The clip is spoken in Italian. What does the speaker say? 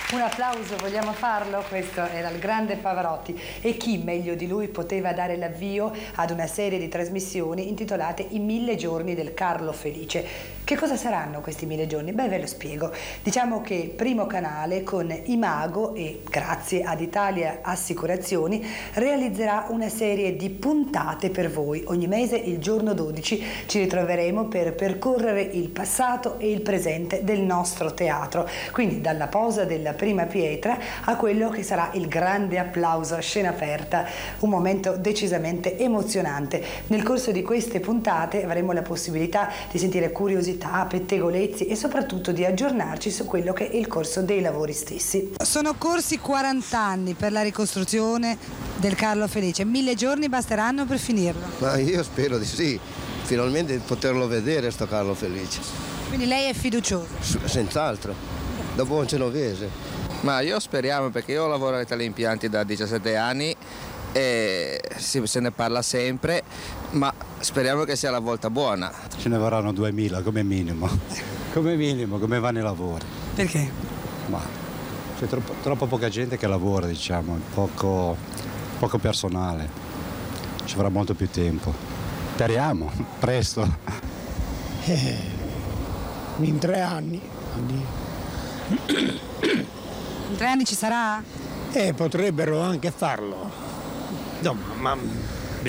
Un applauso, vogliamo farlo? Questo era il grande Pavarotti. E chi meglio di lui poteva dare l'avvio ad una serie di trasmissioni intitolate I 1000 giorni del Carlo Felice. Che cosa saranno questi 1000 giorni? Beh, ve lo spiego. Diciamo che Primo Canale con Imago e grazie ad Italia Assicurazioni realizzerà una serie di puntate per voi. Ogni mese, il giorno 12, ci ritroveremo per percorrere il passato e il presente del nostro teatro. Quindi dalla posa della prima pietra a quello che sarà il grande applauso a scena aperta, un momento decisamente emozionante. Nel corso di queste puntate avremo la possibilità di sentire curiosità, pettegolezzi e soprattutto di aggiornarci su quello che è il corso dei lavori stessi. Sono corsi 40 anni per la ricostruzione del Carlo Felice. 1000 giorni basteranno per finirlo? Ma io spero di sì, finalmente poterlo vedere sto Carlo Felice. Quindi lei è fiducioso? Senz'altro, da buon genovese. Ma io speriamo, perché io lavoro alle Impianti da 17 anni e se ne parla sempre, ma speriamo che sia la volta buona. Ce ne vorranno 2000 come minimo, come vanno i lavori. Perché? Ma c'è troppo poca gente che lavora, diciamo, poco personale, ci vorrà molto più tempo. Speriamo, presto. In 3 anni. In 3 anni ci sarà? Potrebbero anche farlo. No, ma